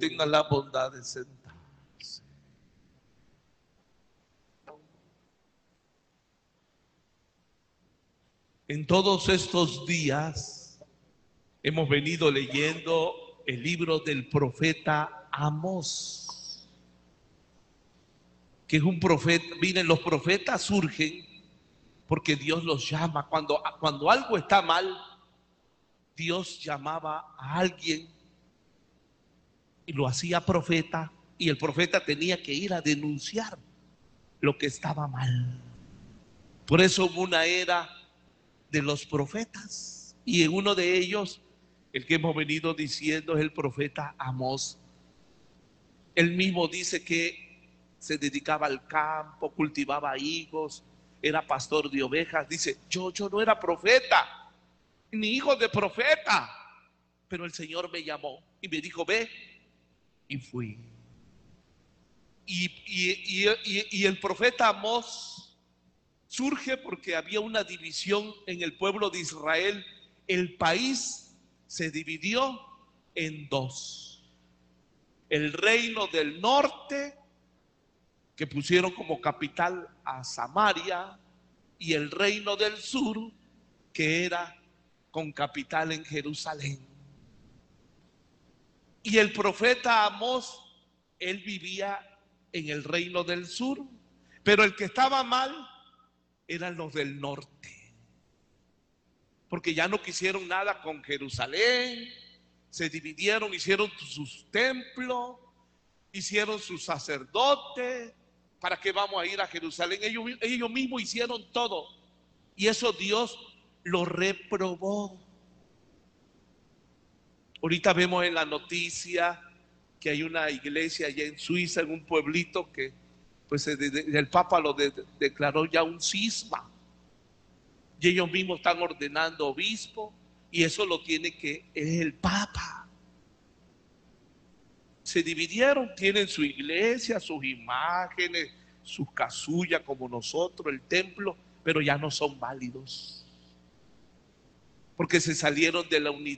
tengan la bondad de sentarse. En todos estos días hemos venido leyendo el libro del profeta Amós, que es un profeta. Miren, los profetas surgen porque Dios los llama. Cuando algo está mal, Dios llamaba a alguien y lo hacía profeta, y el profeta tenía que ir a denunciar lo que estaba mal. Por eso hubo una era de los profetas, y en uno de ellos, el que hemos venido diciendo, es el profeta Amós. Él mismo dice que se dedicaba al campo, cultivaba higos, era pastor de ovejas. Dice, yo no era profeta, ni hijo de profeta, pero el Señor me llamó y me dijo, ve, y fui. Y el profeta Amós surge porque había una división en el pueblo de Israel. El país se dividió en dos: el reino del norte, que pusieron como capital a Samaria, y el reino del sur, que era con capital en Jerusalén. Y el profeta Amós, él vivía en el reino del sur, pero el que estaba mal eran los del norte, porque ya no quisieron nada con Jerusalén, se dividieron, hicieron sus templos, hicieron sus sacerdotes. ¿Para qué vamos a ir a Jerusalén? Ellos mismos hicieron todo, y eso Dios lo reprobó. Ahorita vemos en la noticia que hay una iglesia allá en Suiza, en un pueblito, que pues el Papa lo declaró ya un cisma, y ellos mismos están ordenando obispo, y eso lo tiene que es el Papa. Se dividieron, tienen su iglesia, sus imágenes, sus casullas como nosotros, el templo, pero ya no son válidos, porque se salieron de la unidad.